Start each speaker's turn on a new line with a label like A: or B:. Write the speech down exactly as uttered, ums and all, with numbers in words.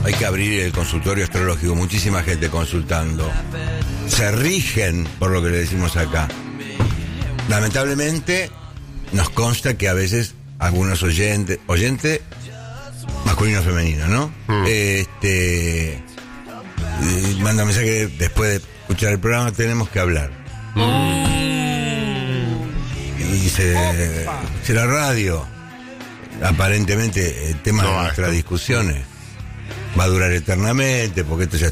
A: hay que abrir el consultorio astrológico, muchísima gente consultando. Se rigen por lo que le decimos acá. Lamentablemente, nos consta que a veces algunos oyentes, oyente masculino o femenino, ¿no? Mm. Este manda mensaje después de escuchar el programa, tenemos que hablar. Mm. Y dice, si la radio, aparentemente el tema no, de nuestras discusiones va a durar eternamente, porque esto ya